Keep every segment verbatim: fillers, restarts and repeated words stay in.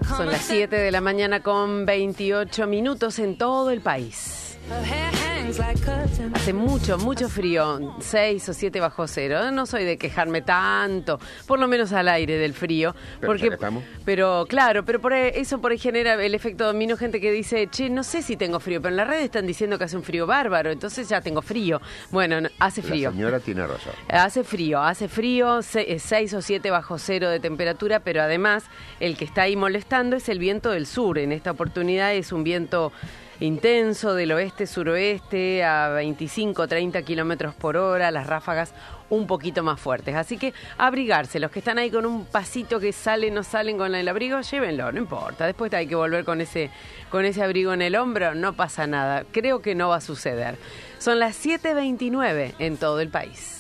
Son las siete de la mañana con veintiocho minutos en todo el país. Hace mucho, mucho frío, seis o siete bajo cero. No soy de quejarme tanto, por lo menos al aire del frío. Pero porque, ya que estamos. Pero claro, pero por eso por ahí genera el efecto dominó, gente que dice, che, no sé si tengo frío, pero en la red están diciendo que hace un frío bárbaro, entonces ya tengo frío. Bueno, no, hace frío. La señora tiene razón. Hace frío, hace frío, seis o siete bajo cero de temperatura, pero además el que está ahí molestando es el viento del sur. En esta oportunidad es un viento intenso del oeste-suroeste a veinticinco, treinta kilómetros por hora, las ráfagas un poquito más fuertes. Así que abrigarse, los que están ahí con un pasito que salen, no salen con el abrigo, llévenlo, no importa. Después hay que volver con ese, con ese abrigo en el hombro, no pasa nada. Creo que no va a suceder. Son las siete veintinueve en todo el país.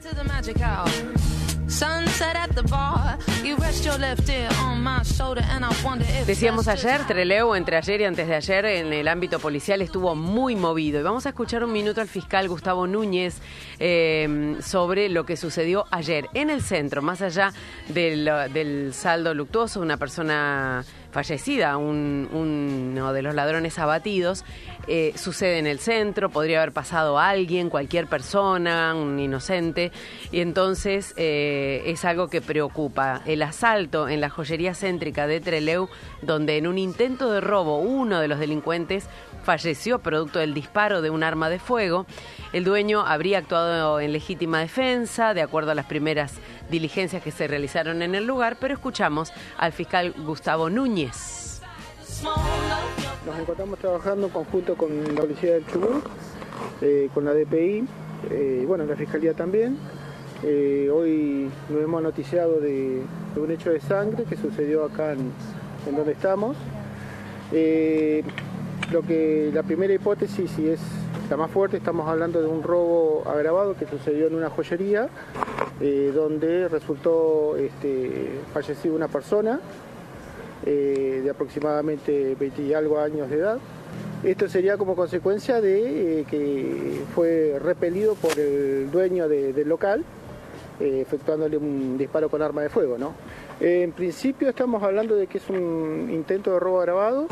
Decíamos ayer, Trelew, entre ayer y antes de ayer, en el ámbito policial estuvo muy movido. Y vamos a escuchar un minuto al fiscal Gustavo Núñez eh, sobre lo que sucedió ayer en el centro, más allá del, del saldo luctuoso, una persona fallecida, un, uno de los ladrones abatidos, eh, sucede en el centro, podría haber pasado alguien, cualquier persona, un inocente, y entonces eh, es algo que preocupa. El asalto en la joyería céntrica de Trelew, donde en un intento de robo uno de los delincuentes falleció producto del disparo de un arma de fuego. El dueño habría actuado en legítima defensa, de acuerdo a las primeras diligencias que se realizaron en el lugar, pero escuchamos al fiscal Gustavo Núñez. Nos encontramos trabajando en conjunto con la Policía del Chubut, eh, con la D P I, eh, y bueno, la Fiscalía también. Eh, hoy nos hemos noticiado de, de un hecho de sangre que sucedió acá en, en donde estamos. Eh, lo que la primera hipótesis, si es la más fuerte, estamos hablando de un robo agravado que sucedió en una joyería, eh, donde resultó este, fallecida una persona eh, de aproximadamente veinte y algo años de edad. Esto sería como consecuencia de eh, que fue repelido por el dueño de, del local, eh, efectuándole un disparo con arma de fuego, ¿no? Eh, en principio estamos hablando de que es un intento de robo agravado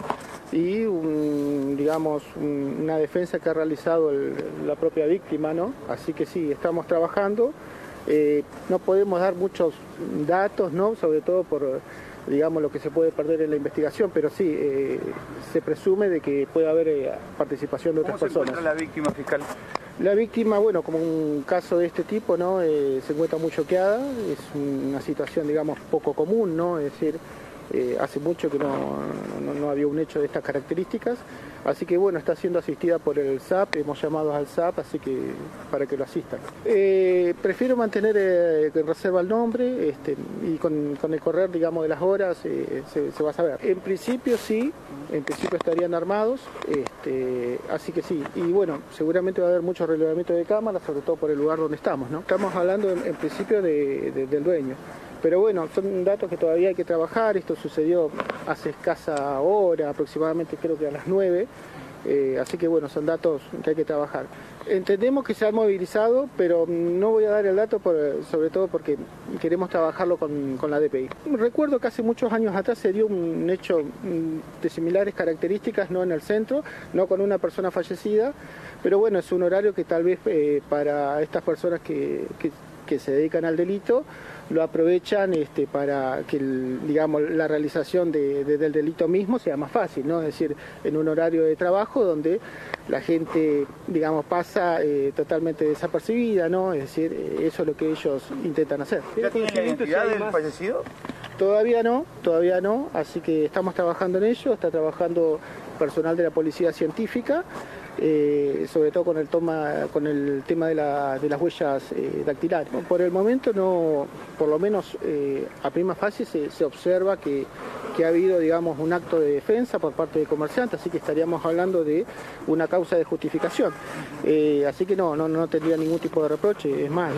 y un, digamos, un, una defensa que ha realizado el, la propia víctima, ¿no? Así que sí, estamos trabajando. Eh, no podemos dar muchos datos, ¿no? Sobre todo por, digamos, lo que se puede perder en la investigación, pero sí, eh, se presume de que puede haber eh, participación de otras personas. ¿Cómo se encuentra la víctima, fiscal? La víctima, bueno, como un caso de este tipo, ¿no? Eh, se encuentra muy choqueada, es una situación, digamos, poco común, ¿no? Es decir, eh, hace mucho que no, no, no había un hecho de estas características, así que bueno, está siendo asistida por el S A P, hemos llamado al S A P, así que para que lo asistan. Eh, prefiero mantener eh, en reserva el nombre, este, y con, con el correr, digamos, de las horas eh, se, se va a saber. En principio sí, en principio estarían armados, este, así que sí, y bueno, seguramente va a haber mucho relevamiento de cámaras, sobre todo por el lugar donde estamos, ¿no? Estamos hablando en, en principio de, de, del dueño. Pero bueno, son datos que todavía hay que trabajar. Esto sucedió hace escasa hora, aproximadamente creo que a las nueve. Eh, así que bueno, son datos que hay que trabajar. Entendemos que se han movilizado, pero no voy a dar el dato por, sobre todo porque queremos trabajarlo con, con la D P I. Recuerdo que hace muchos años atrás se dio un hecho de similares características, no en el centro, no con una persona fallecida, pero bueno, es un horario que tal vez eh, para estas personas que, que, que se dedican al delito, lo aprovechan este, para que el, digamos, la realización de, de, del delito mismo sea más fácil, ¿no? Es decir, en un horario de trabajo donde la gente, digamos, pasa eh, totalmente desapercibida, ¿no? Es decir, eh, eso es lo que ellos intentan hacer. ¿Ya tienen la identidad del fallecido? Todavía no, todavía no, así que estamos trabajando en ello, está trabajando personal de la Policía Científica, eh, sobre todo con el, toma, con el tema de, la, de las huellas eh, dactilares. Por el momento no, por lo menos eh, a prima facie se, se observa que, que ha habido, digamos, un acto de defensa por parte del comerciante, así que estaríamos hablando de una causa de justificación. Eh, así que no, no, no tendría ningún tipo de reproche, es más.